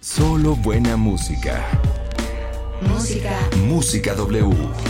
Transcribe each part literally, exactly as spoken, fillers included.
Solo buena música. Música. Música W.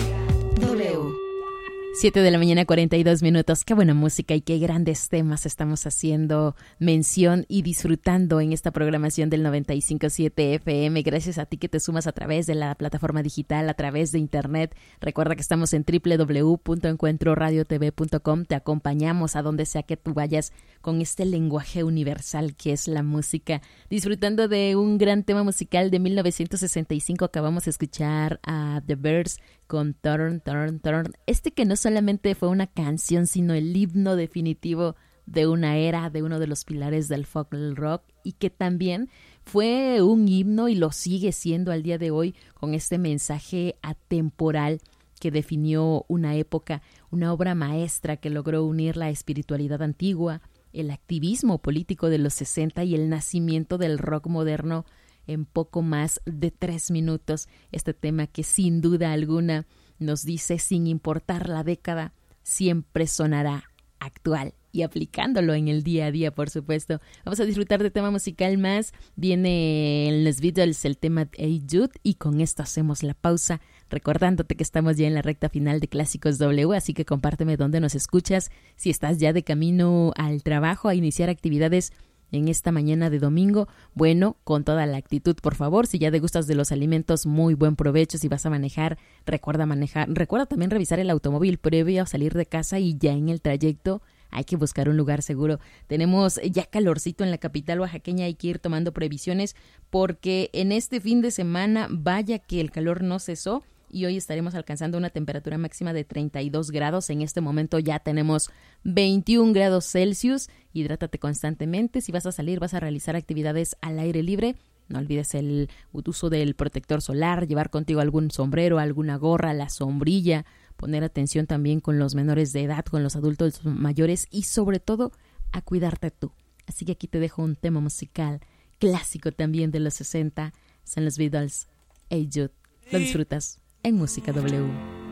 W. siete de la mañana, cuarenta y dos minutos. Qué buena música y qué grandes temas estamos haciendo mención y disfrutando en esta programación del noventa y cinco punto siete F M. Gracias a ti que te sumas a través de la plataforma digital, a través de internet. Recuerda que estamos en doble u doble u doble u punto encuentro radio t v punto com. Te acompañamos a donde sea que tú vayas con este lenguaje universal que es la música. Disfrutando de un gran tema musical de mil novecientos sesenta y cinco. Acabamos de escuchar a The Byrds con Turn, Turn, Turn. Este que no solamente fue una canción, sino el himno definitivo de una era, de uno de los pilares del folk rock, y que también fue un himno y lo sigue siendo al día de hoy, con este mensaje atemporal que definió una época, una obra maestra que logró unir la espiritualidad antigua, el activismo político de los sesenta y el nacimiento del rock moderno en poco más de tres minutos. Este tema que sin duda alguna nos dice, sin importar la década, siempre sonará actual, y aplicándolo en el día a día, por supuesto. Vamos a disfrutar de tema musical más. Viene en los Beatles el tema Hey Jude, y con esto hacemos la pausa, recordándote que estamos ya en la recta final de Clásicos W, así que compárteme dónde nos escuchas, si estás ya de camino al trabajo, a iniciar actividades en esta mañana de domingo. Bueno, con toda la actitud, por favor. Si ya degustas de los alimentos, muy buen provecho. Si vas a manejar, recuerda manejar. Recuerda también revisar el automóvil previo a salir de casa, y ya en el trayecto hay que buscar un lugar seguro. Tenemos ya calorcito en la capital oaxaqueña, hay que ir tomando previsiones porque en este fin de semana, vaya que el calor no cesó. Y hoy estaremos alcanzando una temperatura máxima de treinta y dos grados. En este momento ya tenemos veintiún grados Celsius. Hidrátate constantemente. Si vas a salir, vas a realizar actividades al aire libre, no olvides el uso del protector solar, llevar contigo algún sombrero, alguna gorra, la sombrilla, poner atención también con los menores de edad, con los adultos mayores, y sobre todo a cuidarte tú. Así que aquí te dejo un tema musical clásico también de los sesenta. Son los Beatles, Hey Jude. Lo disfrutas en Música W.